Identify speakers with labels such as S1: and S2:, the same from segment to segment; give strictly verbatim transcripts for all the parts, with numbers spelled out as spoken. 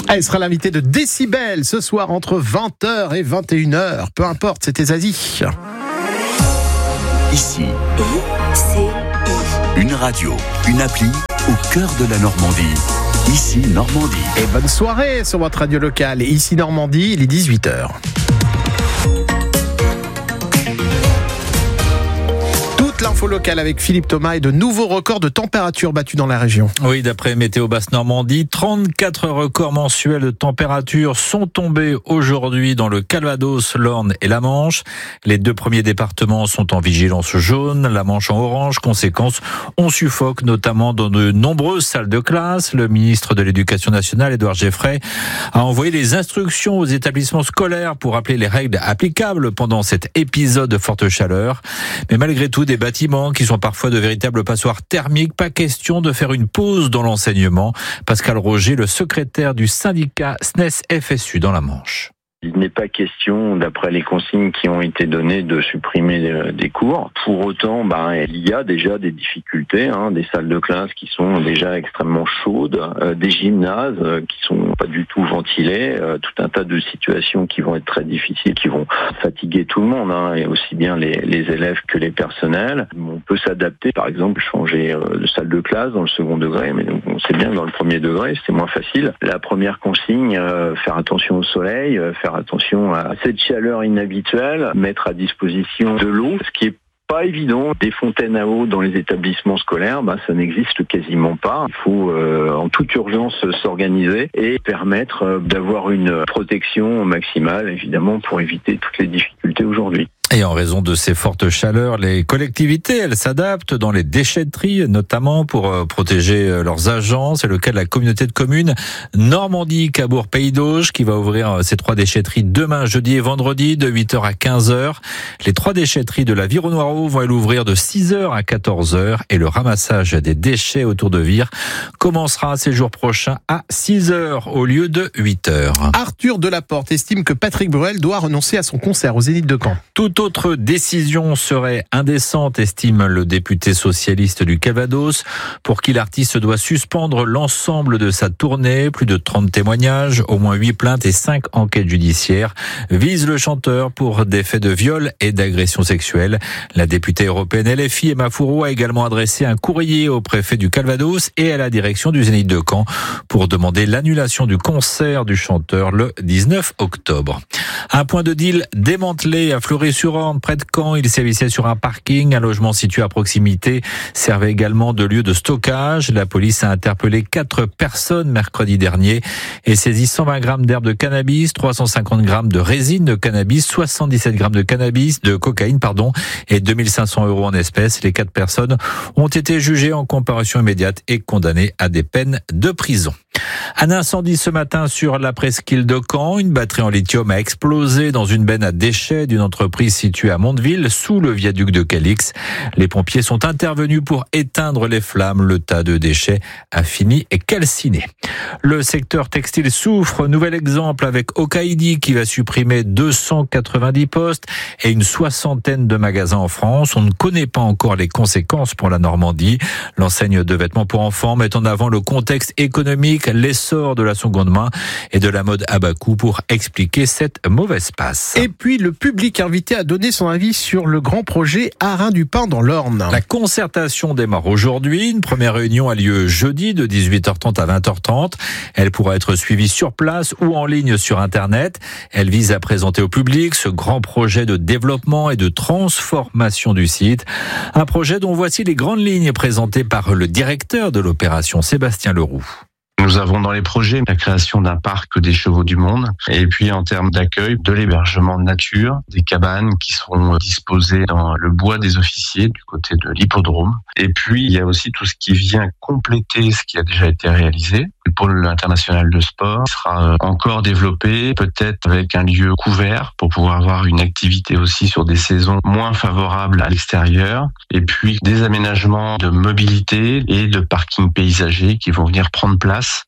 S1: Elle sera l'invitée de Décibel ce soir entre vingt heures et vingt et une heures. Peu importe, c'était Zazie.
S2: Ici,
S3: I C I.
S2: une radio, une appli au cœur de la Normandie. Ici Normandie.
S1: Et bonne soirée sur votre radio locale. Et ici Normandie, il est dix-huit heures. L'info locale avec Philippe Thomas et de nouveaux records de température battus dans la région.
S4: Oui, d'après Météo Basse Normandie, trente-quatre records mensuels de température sont tombés aujourd'hui dans le Calvados, l'Orne et la Manche. Les deux premiers départements sont en vigilance jaune, la Manche en orange. Conséquence, on suffoque notamment dans de nombreuses salles de classe. Le ministre de l'Éducation nationale, Édouard Geoffrey, a envoyé les instructions aux établissements scolaires pour rappeler les règles applicables pendant cet épisode de forte chaleur. Mais malgré tout, des bâtiments qui sont parfois de véritables passoires thermiques. Pas question de faire une pause dans l'enseignement. Pascal Roger, le secrétaire du syndicat S N E S F S U dans la Manche.
S5: Il n'est pas question, d'après les consignes qui ont été données, de supprimer des cours. Pour autant, ben, il y a déjà des difficultés, hein, des salles de classe qui sont déjà extrêmement chaudes, euh, des gymnases euh, qui sont pas du tout ventilés, euh, tout un tas de situations qui vont être très difficiles, qui vont fatiguer tout le monde, hein, et aussi bien les, les élèves que les personnels. On peut s'adapter, par exemple, changer euh, de salle de classe dans le second degré, mais donc, on sait bien que dans le premier degré, c'est moins facile. La première consigne, euh, faire attention au soleil, euh, faire attention à cette chaleur inhabituelle, mettre à disposition de l'eau, ce qui est pas évident. Des fontaines à eau dans les établissements scolaires, bah, ça n'existe quasiment pas. Il faut euh, en toute urgence s'organiser et permettre euh, d'avoir une protection maximale, évidemment, pour éviter toutes les difficultés aujourd'hui.
S4: Et en raison de ces fortes chaleurs, les collectivités, elles s'adaptent dans les déchetteries, notamment pour protéger leurs agents. C'est le cas de la communauté de communes Normandie Cabourg Pays d'Auge qui va ouvrir ses trois déchetteries demain, jeudi et vendredi, de huit heures à quinze heures. Les trois déchetteries de la Vironoireau vont elles ouvrir de six heures à quatorze heures et le ramassage des déchets autour de Vire commencera ces jours prochains à six heures au lieu de huit heures.
S1: Arthur Delaporte estime que Patrick Bruel doit renoncer à son concert au Zénith de Caen.
S4: Tout Toute autre décision serait indécente, estime le député socialiste du Calvados, pour qui l'artiste doit suspendre l'ensemble de sa tournée. Plus de trente témoignages, au moins huit plaintes et cinq enquêtes judiciaires visent le chanteur pour des faits de viol et d'agression sexuelle. La députée européenne L F I, Emma Fourreau, a également adressé un courrier au préfet du Calvados et à la direction du Zénith de Caen pour demander l'annulation du concert du chanteur le dix-neuf octobre. Un point de deal démantelé à Fleury-sur-Orne, près de Caen. Il sévissait sur un parking. Un logement situé à proximité servait également de lieu de stockage. La police a interpellé quatre personnes mercredi dernier et saisi cent vingt grammes d'herbe de cannabis, trois cent cinquante grammes de résine de cannabis, soixante-dix-sept grammes de cannabis, de cocaïne, pardon, et deux mille cinq cents euros en espèces. Les quatre personnes ont été jugées en comparution immédiate et condamnées à des peines de prison. Un incendie ce matin sur la presqu'île de Caen. Une batterie en lithium a explosé dans une benne à déchets d'une entreprise située à Mondeville, sous le viaduc de Calix. Les pompiers sont intervenus pour éteindre les flammes. Le tas de déchets a fini et calciné. Le secteur textile souffre. Nouvel exemple avec Okaïdi qui va supprimer deux cent quatre-vingt-dix postes et une soixantaine de magasins en France. On ne connaît pas encore les conséquences pour la Normandie. L'enseigne de vêtements pour enfants met en avant le contexte économique, l'essor de la seconde main et de la mode à bas coût pour expliquer cette mauvaise passe.
S1: Et puis le public invité à donner son avis sur le grand projet Arin-du-Pin dans l'Orne.
S4: La concertation démarre aujourd'hui. Une première réunion a lieu jeudi de dix-huit heures trente à vingt heures trente. Elle pourra être suivie sur place ou en ligne sur Internet. Elle vise à présenter au public ce grand projet de développement et de transformation du site. Un projet dont voici les grandes lignes présentées par le directeur de l'opération, Sébastien Leroux.
S6: Nous avons dans les projets la création d'un parc des chevaux du monde et puis en termes d'accueil, de l'hébergement de nature, des cabanes qui seront disposées dans le bois des officiers du côté de l'hippodrome. Et puis il y a aussi tout ce qui vient compléter ce qui a déjà été réalisé. Le pôle international de sport sera encore développé, peut-être avec un lieu couvert pour pouvoir avoir une activité aussi sur des saisons moins favorables à l'extérieur. Et puis des aménagements de mobilité et de parking paysager qui vont venir prendre place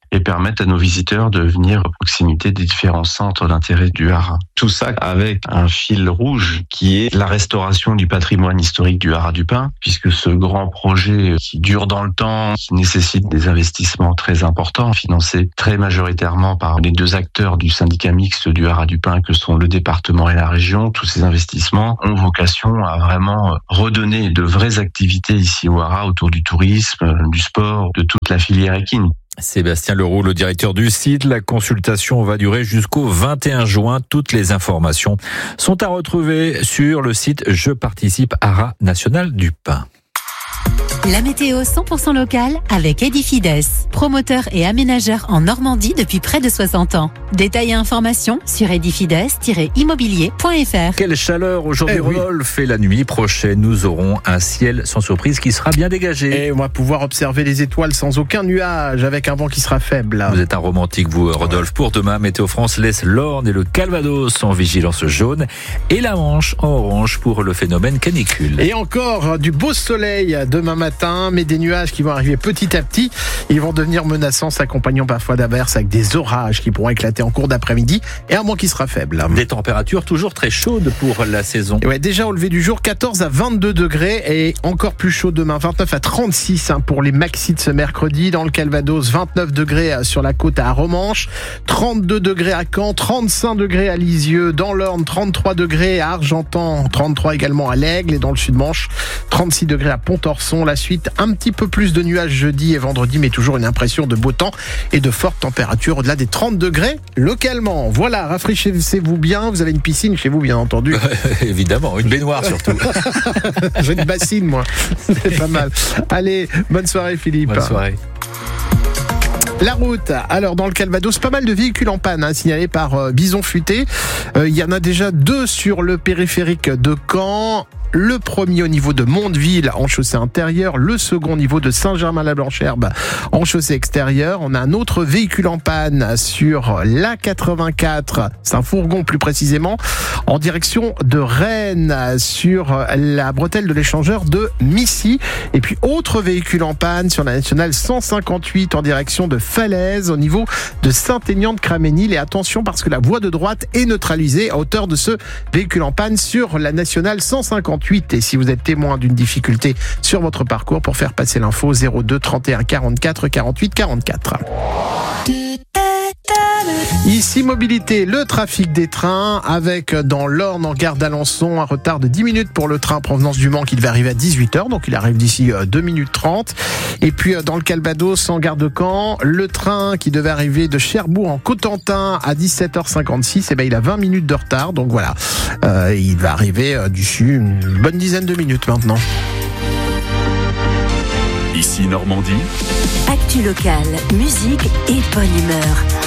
S6: et permettent à nos visiteurs de venir à proximité des différents centres d'intérêt du Haras. Tout ça avec un fil rouge qui est la restauration du patrimoine historique du Haras du Pin, puisque ce grand projet qui dure dans le temps, qui nécessite des investissements très importants, financés très majoritairement par les deux acteurs du syndicat mixte du Haras du Pin que sont le département et la région, tous ces investissements ont vocation à vraiment redonner de vraies activités ici au Haras autour du tourisme, du sport, de toute la filière équine.
S4: Sébastien Leroux, le directeur du site. La consultation va durer jusqu'au vingt et un juin. Toutes les informations sont à retrouver sur le site Je participe Haras National du Pin.
S3: La météo cent pour cent locale avec Edifides, promoteur et aménageur en Normandie depuis près de soixante ans. Détails et informations sur edifides tiret immobilier point f r.
S4: Quelle chaleur aujourd'hui,
S1: Eh oui.
S4: Rodolphe, et la nuit prochaine, nous aurons un ciel sans surprise qui sera bien dégagé.
S1: Et on va pouvoir observer les étoiles sans aucun nuage, avec un vent qui sera faible.
S4: Vous êtes un romantique, vous, Rodolphe. Pour demain, Météo France laisse l'Orne et le Calvados en vigilance jaune et la Manche en orange pour le phénomène canicule.
S1: Et encore du beau soleil demain matin, mais des nuages qui vont arriver petit à petit. Ils vont devenir menaçants, s'accompagnant parfois d'averses avec des orages qui pourront éclater en cours d'après-midi et un vent qui sera faible.
S4: Des températures toujours très chaudes pour la saison.
S1: Et ouais, déjà au lever du jour, quatorze à vingt-deux degrés et encore plus chaud demain, vingt-neuf à trente-six hein, pour les maxis de ce mercredi. Dans le Calvados, vingt-neuf degrés sur la côte à Romanche, trente-deux degrés à Caen, trente-cinq degrés à Lisieux, dans l'Orne, trente-trois degrés à Argentan, trente-trois également à l'Aigle et dans le Sud-Manche, trente-six degrés à Pontorson. La suite, un petit peu plus de nuages jeudi et vendredi, mais toujours une impression de beau temps et de fortes températures au-delà des trente degrés localement. Voilà, rafraîchissez-vous bien. Vous avez une piscine chez vous, bien entendu.
S4: Évidemment, une baignoire surtout.
S1: J'ai une bassine, moi. C'est pas mal. Allez, bonne soirée, Philippe.
S4: Bonne soirée.
S1: La route, alors dans le Calvados, pas mal de véhicules en panne hein, signalés par euh, Bison Futé. Euh, il y en a déjà deux sur le périphérique de Caen. Le premier au niveau de Mondeville en chaussée intérieure, le second au niveau de Saint-Germain-la-Blancherbe en chaussée extérieure. On a un autre véhicule en panne sur l'A quatre-vingt-quatre, c'est un fourgon plus précisément, en direction de Rennes sur la bretelle de l'échangeur de Missy. Et puis autre véhicule en panne sur la nationale cent cinquante-huit en direction de Falaise au niveau de Saint-Aignan-de-Craménil. Et attention parce que la voie de droite est neutralisée à hauteur de ce véhicule en panne sur la nationale cent cinquante-huit. Et si vous êtes témoin d'une difficulté sur votre parcours, pour faire passer l'info, zéro deux trente et un quarante-quatre quarante-huit quarante-quatre. Ici Mobilité, le trafic des trains avec dans l'Orne en gare d'Alençon un retard de dix minutes pour le train en provenance du Mans qui devait arriver à dix-huit heures, donc il arrive d'ici deux minutes trente. Et puis dans le Calvados en gare de Caen, le train qui devait arriver de Cherbourg en Cotentin à dix-sept heures cinquante-six, et ben il a vingt minutes de retard, donc voilà, euh, il va arriver euh, d'ici une bonne dizaine de minutes maintenant.
S2: Ici Normandie.
S3: Actu locale, musique et bonne humeur.